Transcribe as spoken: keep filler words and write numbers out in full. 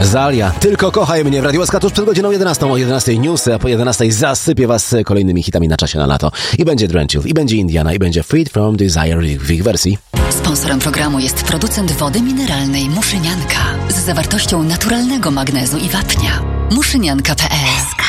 Zalia, tylko kochaj mnie w Radiu S K tuż przed godziną jedenastą. O jedenastej newsy, a po jedenastej zasypię was kolejnymi hitami na czasie na lato. I będzie Drenchów, i będzie Indiana, i będzie Freed from Desire w ich wersji. Sponsorem programu jest producent wody mineralnej Muszynianka z zawartością naturalnego magnezu i wapnia. muszynianka kropka p l